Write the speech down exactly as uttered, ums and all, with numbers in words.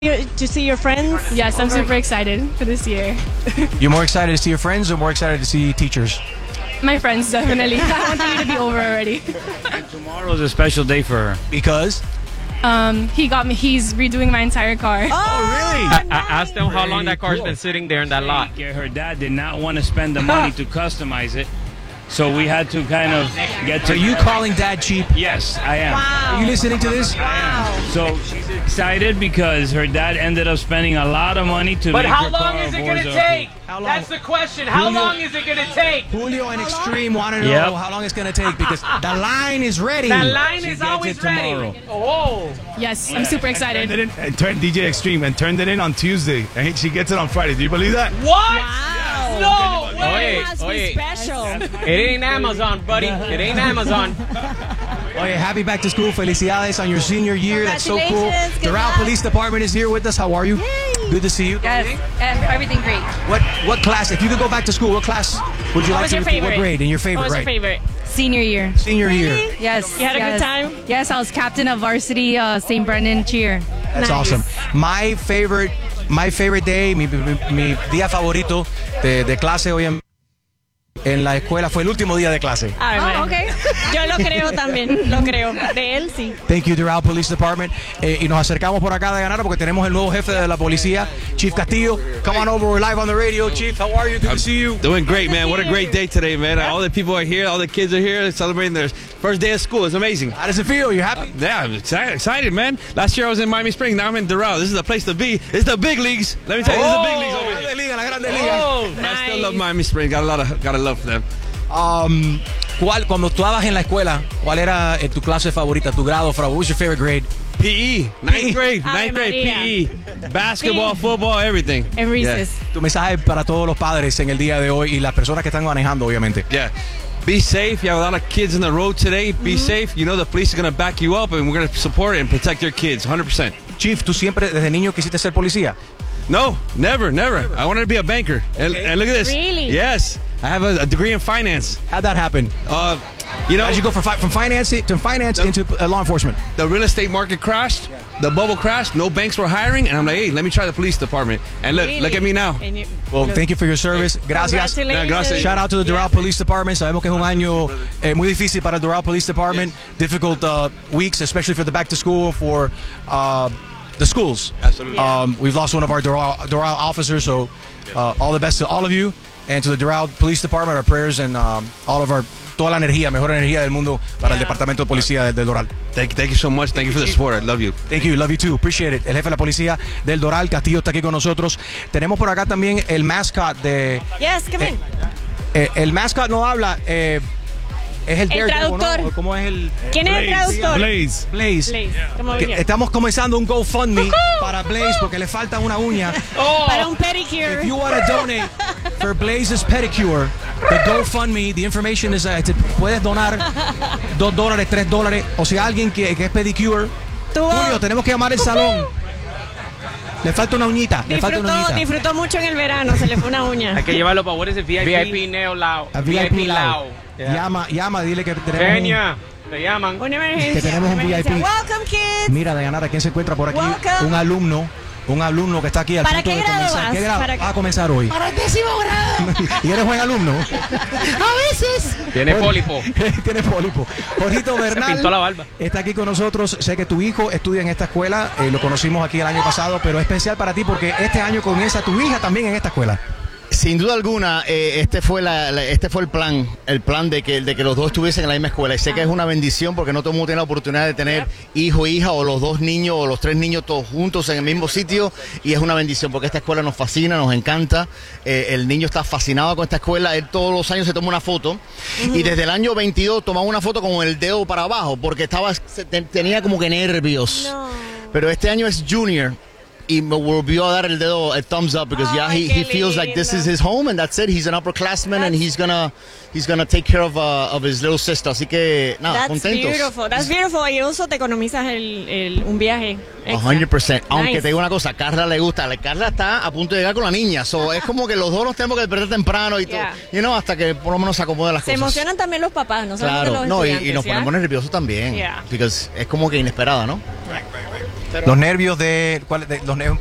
To see your friends? Yes, I'm super excited for this year. You're more excited to see your friends or more excited to see teachers? My friends, definitely. I want the year to be over already. And tomorrow's a special day for her. Because? Um, he got me, he's redoing my entire car. Oh, really? I, I asked him how long that car's cool. been sitting there in that lot. Her dad did not want to spend the money to customize it, so we had to kind of get to... Are you calling Dad cheap? Yes, I am. Wow. Are you listening to this? Wow. So she's excited because her dad ended up spending a lot of money to But make how her long car is a it going to Borza. take? How long? That's the question. How Julio- long is it going to take? Julio and Extreme want to know Yep. how long it's going to take because the line is ready. The line She is gets always it ready. tomorrow. Oh. Yes, I'm super excited. Turned it in, and turned D J Extreme and turned it in on Tuesday, and she gets it on Friday. Do you believe that? What? Wow. No It way. must be Oye, special. it ain't Amazon, buddy. It ain't Amazon. Oh, yeah, happy back to school. Felicidades on your senior year. That's so cool. Congratulations. Good Doral luck. Police Department is here with us. How are you? Good to see you. Yes, everything great. What what class? If you could go back to school, what class would you What like was to your repeat? What favorite? grade? And your favorite, What was right? your favorite? Senior year. Senior year. Yes. You had a good yes. time? Yes, I was captain of varsity uh, Saint Brendan cheer. That's Nice. awesome. My favorite, my favorite day, mi, mi, mi día favorito de, de clase hoy en, en la escuela fue el último día de clase. A ver, Oh, María. okay. Yo lo creo también, lo creo. De él sí. Thank you, Doral Police Department. Eh, y nos acercamos por acá de ganar porque tenemos el nuevo jefe de la policía, Chief Castillo. Come on over, we're live on the radio. Chief, how are you? Good to see you. Doing great, man. to What a see great you. day today, man. All the people are here. All the kids are here celebrating their first day of school. It's amazing. How does it feel? You happy? Yeah, I'm excited, excited, man. Last year I was in Miami Springs. Now I'm in Doral. This is the place to be. It's the big leagues. Let me tell you, it's the big leagues over here. Grande liga, la grande liga. Oh, I still love Miami Springs. Got a lot of, got a love for them. Um, ¿cuál, cuando estabas en la escuela, ¿cuál era eh, tu clase favorita, tu grado favorito? What was your favorite grade? P E, ninth grade, Ave ninth grade, María. P E, basketball, football, everything. En recess. Tu mensaje para todos los padres en el día de hoy y las personas que están manejando, obviamente. Yeah. Be safe. You have a lot of kids on the road today. Be safe. You know the police are going to back you up, and we're going to support it and protect your kids, one hundred percent. Chief, ¿tú siempre desde niño quisiste ser policía? No, never, never. I wanted to be a banker. And, and look at this. Really? Yes. I have a, a degree in finance. How'd that happen? Uh, you know, How'd you go from, fi- from finance to finance into uh, law enforcement? the real estate market crashed. The bubble crashed. No banks were hiring. And I'm like, hey, let me try the police department. And look, look at me now. And you- Well, thank you for your service. Gracias. Congratulations. Yeah, gracias. Shout out to the Doral Police Department. Sabemos que es un año eh, muy difícil para el Doral Police Department. Difficult uh, weeks, especially for the back to school, for uh, the schools. Absolutely. Um, we've lost one of our Doral, Doral officers, so uh, all the best to all of you and to the Doral Police Department. Our prayers and um, all of our, toda la energía, mejor energía del mundo para el Departamento de Policía del, del Doral. Thank, thank you so much. Thank you for the support. I love you. Thank you, love you too, appreciate it. El jefe de la policía del Doral, Castillo, está aquí con nosotros. Tenemos por acá también el mascot de... Yes, come in. Eh, el mascot no habla, eh, es el, El Daredevil, traductor. ¿no? ¿Cómo es el ¿Quién es el traductor? Blaze. Blaze? Blaze. Como Que bien. estamos comenzando un GoFundMe para Blaze porque le falta una uña. Para un pedicure. If you want to donate for Blaze's pedicure, the GoFundMe, the information is uh, te puedes donar dos dólares, tres dólares, o si alguien que, que es pedicure. Tú- Julio, tenemos que llamar el salón. Le falta una uñita, le falta una Disfrutó, uñita. disfrutó mucho en el verano, se le fue una uña. Hay que llevarlo para ese V I P. V I P Neo Lao. A V I P Lao. Llama, llama, dile que tenemos un- Genia. Te llaman. Una emergencia. Que tenemos un una emergencia. V I P. Welcome, kids. Mira, Dayanara, ¿quién se encuentra por aquí? Welcome. Un alumno, un alumno que está aquí al ¿Para punto qué de grado comenzar. vas? ¿Qué grado ¿Para qué? va a comenzar hoy? Para el décimo grado. ¿Y eres buen alumno? A veces. Tiene pólipo. Tiene pólipo. Jorgito Bernal pintó la barba. está aquí con nosotros. Sé que tu hijo estudia en esta escuela. eh, lo conocimos aquí el año pasado, pero es especial para ti porque este año comienza tu hija también en esta escuela. Sin duda alguna, eh, este fue la, la- este fue el plan, el plan de que, de que los dos estuviesen en la misma escuela. Y sé que es una bendición porque no todo el mundo tiene la oportunidad de tener hijo, hija o los dos niños o los tres niños todos juntos en el mismo sitio. Y es una bendición porque esta escuela nos fascina, nos encanta. Eh, el niño está fascinado con esta escuela. Él todos los años se toma una foto y desde el año veintidós tomaba una foto con el dedo para abajo porque estaba se- te- tenía como que nervios. No. Pero este año es junior. Y me volvió a dar el dedo, el thumbs up, because yeah, Ay, he, he qué feels like this is lindo. his home and that's it. He's an upperclassman and he's gonna he's gonna take care of uh, of his little sister. Así que nada, That's contentos. beautiful. That's beautiful. Y eso te economizas el, el, un viaje. extra. one hundred percent. Aunque Nice. te digo una cosa, a Carla le gusta. La Carla está a punto de llegar con la niña. So, es como que los dos nos tenemos que despertar temprano y Yeah. todo. You know, hasta que por lo menos se acomoden las Se cosas. emocionan también los papás, no solamente Claro, los no, y, estudiantes. y nos ¿ya? ponemos nerviosos también. Yeah. Porque es como que inesperada, ¿no? Los nervios de, ¿cuál, de los nervios